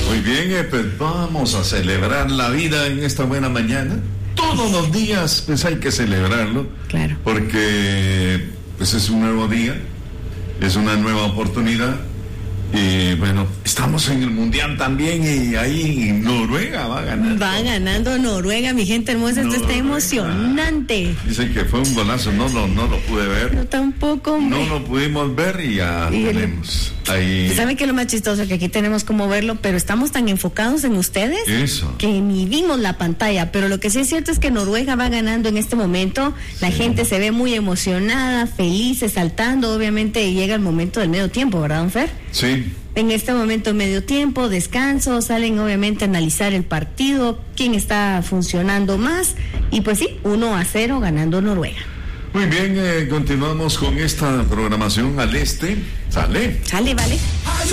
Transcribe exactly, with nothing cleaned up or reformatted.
Muy bien, eh, pues vamos a celebrar la vida en esta buena mañana. Todos los días pues hay que celebrarlo. Claro. Porque pues es un nuevo día, es una nueva oportunidad. Y bueno, estamos en el Mundial también y ahí Noruega va ganando. Va ganando Noruega, mi gente hermosa, esto está emocionante. Dicen que fue un golazo, no, no, no lo pude ver. Yo tampoco, hombre. No lo pudimos ver y ya Y el- tenemos ahí. ¿Saben qué es lo más chistoso? Que aquí tenemos cómo verlo, pero estamos tan enfocados en ustedes Eso. que ni vimos la pantalla. Pero lo que sí es cierto es que Noruega va ganando en este momento. La Sí. gente se ve muy emocionada, feliz, saltando. Obviamente llega el momento del medio tiempo, ¿verdad, don Fer? Sí. En este momento medio tiempo, descanso, salen obviamente a analizar el partido, quién está funcionando más. Y pues sí, uno a cero ganando Noruega. Muy bien, eh, continuamos con esta programación al este. ¿Sale? Sale, vale.